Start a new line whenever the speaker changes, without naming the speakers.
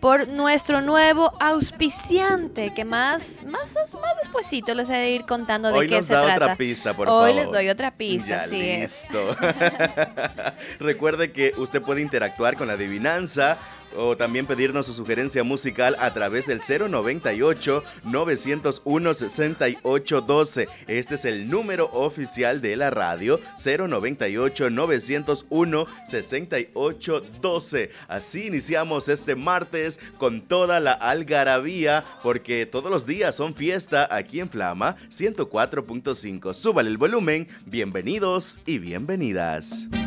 por nuestro nuevo auspiciante, que más despuesito les he de ir contando de qué se trata.
Hoy nos da otra pista, por favor.
Hoy les doy otra pista,
ya
así
listo. Recuerde que usted puede interactuar con la adivinanza o también pedirnos su sugerencia musical a través del 098-901-6812. Este es el número oficial de la radio, 098-901-6812. Así iniciamos este martes con toda la algarabía, porque todos los días son fiesta aquí en Flama 104.5. Súbale el volumen, bienvenidos y bienvenidas.